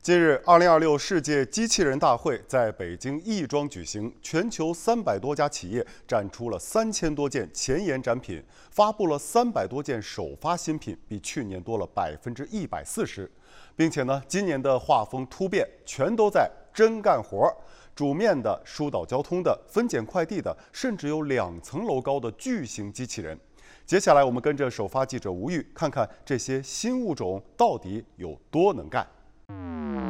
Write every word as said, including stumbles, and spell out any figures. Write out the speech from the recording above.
近日，二零二六世界机器人大会在北京亦庄举行，全球三百多家企业展出了三千多件前沿展品，发布了三百多件首发新品，比去年多了百分之一百四十。并且呢，今年的画风突变，全都在真干活儿。煮面的、疏导交通的、分拣快递的，甚至有两层楼高的巨型机器人。接下来，我们跟着首发记者吴玉，看看这些新物种到底有多能干。